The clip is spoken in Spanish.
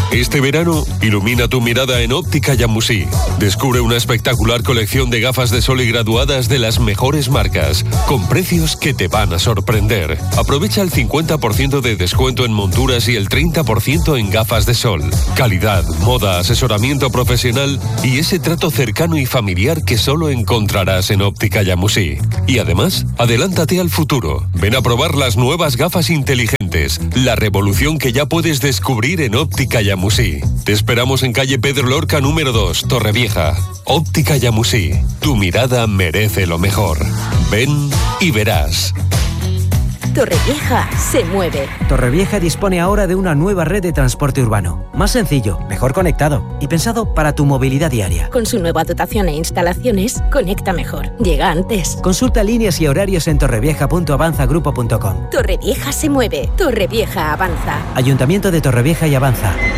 Este verano, ilumina tu mirada en Óptica Llamusí. Descubre una espectacular colección de gafas de sol y graduadas de las mejores marcas, con precios que te van a sorprender. Aprovecha el 50% de descuento en monturas y el 30% en gafas de sol. Calidad, moda, asesoramiento profesional y ese trato cercano y familiar que solo encontrarás en Óptica Llamusí. Y además, adelántate al futuro. Ven a probar las nuevas gafas inteligentes, la revolución que ya puedes descubrir en Óptica Llamusí. Te esperamos en calle Pedro Lorca número 2, Torrevieja. Óptica Llamusí. Tu mirada merece lo mejor. Ven y verás. Torrevieja se mueve. Torrevieja dispone ahora de una nueva red de transporte urbano. Más sencillo, mejor conectado y pensado para tu movilidad diaria. Con su nueva dotación e instalaciones, conecta mejor. Llega antes. Consulta líneas y horarios en torrevieja.avanzagrupo.com. Torrevieja se mueve. Torrevieja avanza. Ayuntamiento de Torrevieja y Avanza.